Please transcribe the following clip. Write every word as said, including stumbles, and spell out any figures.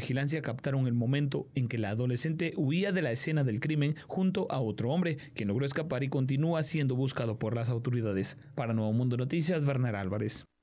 vigilancia captaron el momento en que la adolescente huía de la escena del crimen junto a otro hombre que logró escapar y continúa siendo buscado por las autoridades. Para Nuevo Mundo Noticias, Bernard Álvarez.